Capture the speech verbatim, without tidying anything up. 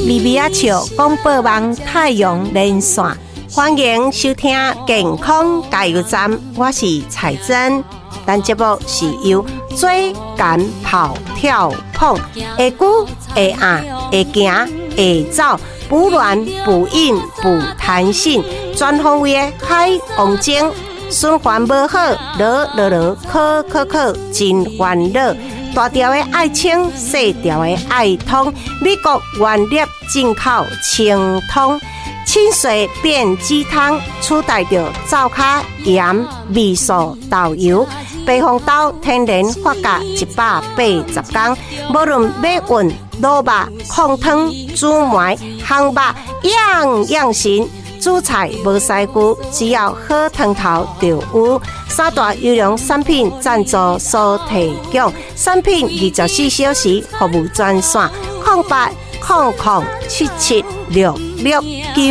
米米仔笑广播网太阳连线，欢迎收听健康加油站，我是彩珍。咱节目是由追赶跑跳碰，会久会硬会行会走，不软不硬不弹性，全方位的海王精，循环无好，落落落，考考考，真烦恼。大条的爱清，细条的爱通，美国原粒进口清通。清水变鸡汤，取代着灶卡盐、味素、豆油。白红豆天然发酵一百八十天，无论马运、卤肉、控汤、煮糜、烘肉，样样行。煮菜无师傅，只要好汤头就有。三大优良产品赞助所提供，产品二十四小时服务专线：零八零零七七六六九。